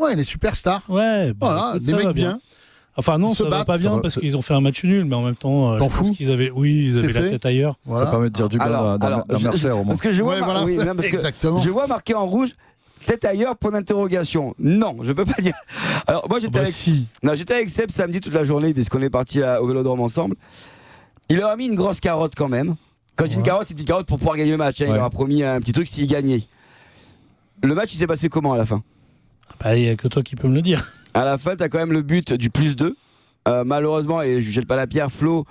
Ouais, les superstars. Ouais, voilà, écoute, des ça mecs va bien. Enfin non, Ils se ça va battent, pas bien parce qu'ils ont fait un match nul, mais en même temps, T'en je pense fous qu'ils avaient, ils avaient la tête ailleurs. Voilà. Ça permet de dire du bien d'un Mercer au moins. Parce que je vois, Exactement. je vois marqué en rouge. Tête ailleurs, point d'interrogation. Non, je peux pas dire. Alors moi j'étais avec Seb samedi toute la journée puisqu'on est parti au Vélodrome ensemble. Il leur a mis une grosse carotte quand même. Quand je dis une carotte, c'est une petite carotte pour pouvoir gagner le match. Il leur a promis un petit truc s'il gagnait. Le match il s'est passé comment à la fin? Il n'y a que toi qui peux me le dire. À la fin, tu as quand même le but du +2. Malheureusement, et je jette pas la pierre, Flo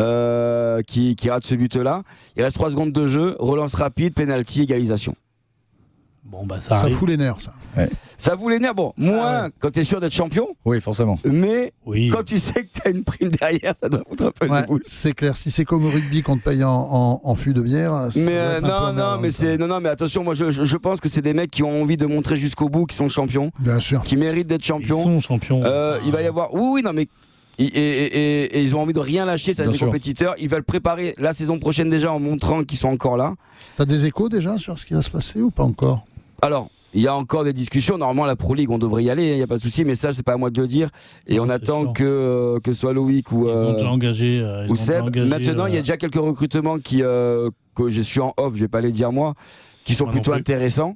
qui rate ce but-là. Il reste 3 secondes de jeu, relance rapide, penalty, égalisation. Bon, ça fout les nerfs, ça. Ouais. Ça fout les nerfs, bon, moins quand tu es sûr d'être champion. Oui, forcément. Mais quand tu sais que tu as une prime derrière, ça doit foutre un peu le boule. C'est clair, si c'est comme au rugby qu'on te paye en fût de bière. Mais mais attention, moi je pense que c'est des mecs qui ont envie de montrer jusqu'au bout qu'ils sont champions. Bien sûr. Qui méritent d'être champions. Ils sont champions. Il va y avoir. Oui, non, mais. Et ils ont envie de rien lâcher, ça des compétiteurs. Ils veulent préparer la saison prochaine déjà en montrant qu'ils sont encore là. T'as des échos déjà sur ce qui va se passer ou pas encore? Alors, il y a encore des discussions. Normalement, la Pro League, on devrait y aller, il n'y a pas de souci, mais ça, c'est pas à moi de le dire. Et on attend que ce soit Loïc ou ils ont déjà engagé, ou Seb. Maintenant, il y a déjà quelques recrutements que je suis en off, je vais pas les dire moi, qui sont plutôt intéressants.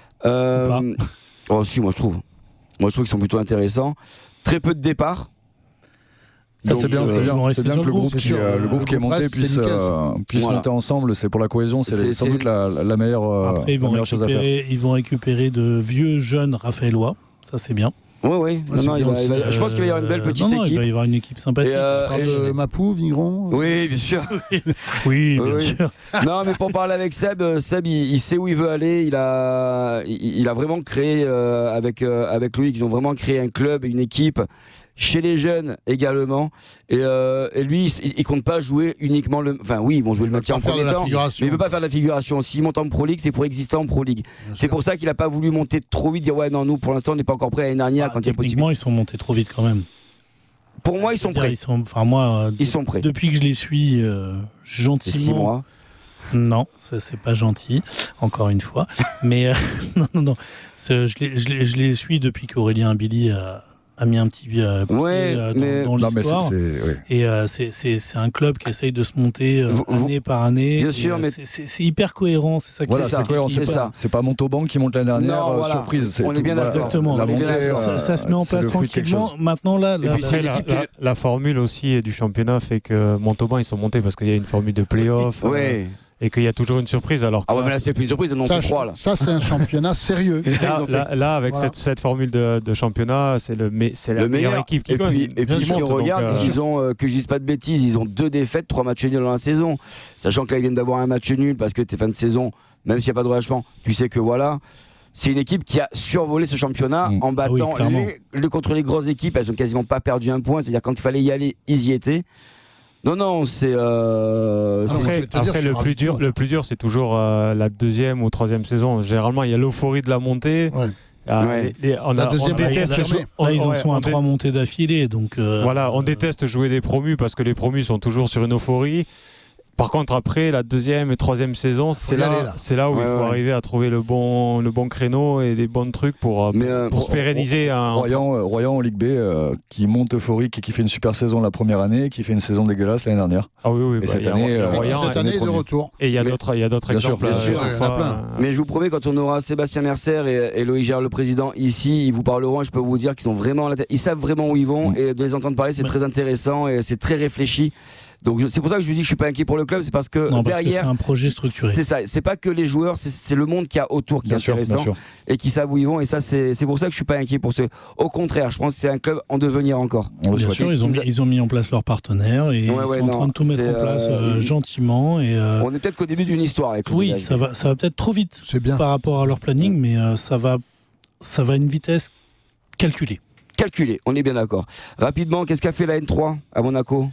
Oh si, moi je trouve qu'ils sont plutôt intéressants. Très peu de départs. C'est bien que le groupe qui est monté puisse monter ensemble. C'est pour la cohésion, c'est sans doute la meilleure chose à faire. Ils vont récupérer de vieux jeunes Raphaëlois, ça c'est bien. Oui. Je pense qu'il va y avoir une belle petite équipe. Il va y avoir une équipe sympathique. Mapou, Vigneron. Oui, bien sûr. Oui, bien sûr. Non, mais pour parler avec Seb, il sait où il veut aller. Il a vraiment créé avec Loïc, ils ont vraiment créé un club, une équipe. Chez les jeunes également, et lui il compte pas jouer uniquement ils vont jouer le maintien en premier temps, mais il veut pas faire de la figuration. S'il monte en Pro League, c'est pour exister en Pro League. C'est pour ça qu'il a pas voulu monter trop vite, dire nous pour l'instant on n'est pas encore prêt à l'année dernière quand il y a possible. Ils sont montés trop vite quand même. Pour moi ils sont prêts. Ils sont prêts. Depuis que je les suis gentiment. 6 mois. Non, ça c'est pas gentil, encore une fois. Mais non. Je les suis depuis qu'Aurélien Billy a mis un petit pied dans l'histoire. Et c'est un club qui essaye de se monter année par année. Bien sûr, mais c'est hyper cohérent. C'est ça. C'est cohérent. C'est pas Montauban qui monte l'année dernière. Surprise. On est bien d'accord. Exactement. La montée, ça se met en place tranquillement. Maintenant la formule aussi du championnat fait que Montauban ils sont montés parce qu'il y a une formule de play-off. Et qu'il y a toujours une surprise. Alors mais là c'est plus une surprise, ils en ont fait 3 là. Ça c'est un championnat sérieux. Là avec cette formule de championnat, c'est la meilleure équipe qui gagne. Et puis si on regarde, ils ont, que je dise pas de bêtises, ils ont 2 défaites, 3 matchs nuls dans la saison. Sachant que là ils viennent d'avoir un match nul parce que t'es fin de saison, même s'il n'y a pas de relâchement, tu sais que voilà. C'est une équipe qui a survolé ce championnat en battant contre les grosses équipes. Elles ont quasiment pas perdu un point. C'est-à-dire quand il fallait y aller, ils y étaient. Non, c'est. Après, le plus dur, c'est toujours la 2e ou 3e saison. Généralement, il y a l'euphorie de la montée. La deuxième déteste. Là, ils en sont à 3 montées d'affilée. Donc, on déteste jouer des promus parce que les promus sont toujours sur une euphorie. Par contre, après, la 2e et 3e saison, c'est là où il faut arriver à trouver le bon créneau et les bons trucs pour se pérenniser. Royan en Ligue B, qui monte euphorique et qui fait une super saison la première année, qui fait une saison dégueulasse l'année dernière. Et cette année, de retour. Et il y a d'autres exemples. Bien sûr. Mais je vous promets, quand on aura Sébastien Mercer et Loïc Gérard, le président, ici, ils vous parleront et je peux vous dire qu'ils sont vraiment ils savent vraiment où ils vont et de les entendre parler, c'est très intéressant et c'est très réfléchi. Donc c'est pour ça que je vous dis que je suis pas inquiet pour le club, c'est parce que derrière c'est un projet structuré. C'est ça, c'est pas que les joueurs, c'est le monde qu'il y a autour qui est intéressant et qui savent où ils vont et ça c'est pour ça que je suis pas inquiet pour ce. Au contraire, je pense que c'est un club en devenir encore. Bien sûr, ils ont mis en place leurs partenaires et ils sont en train de tout mettre en place gentiment et on est peut-être qu'au début d'une histoire avec oui, ça va peut-être trop vite par rapport à leur planning, mais ça va à une vitesse calculée. On est bien d'accord. Rapidement, qu'est-ce qu'a fait la N3 à Monaco?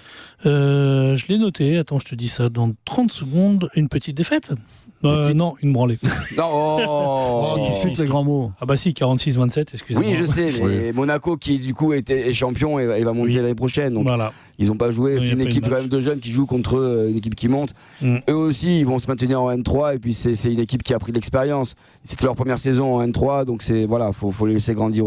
Je l'ai noté, attends, je te dis ça dans 30 secondes. Une petite défaite Non, une branlée. Non, tu cites les grands mots. Ah bah si, 46-27, excusez-moi. Oui, je sais, mais Monaco qui du coup est champion et va monter l'année prochaine. Donc voilà. Ils n'ont pas joué, c'est une équipe quand même de jeunes qui joue contre une équipe qui monte. Eux aussi, ils vont se maintenir en N3 et puis c'est une équipe qui a pris de l'expérience. C'était leur première saison en N3, donc faut les laisser grandir.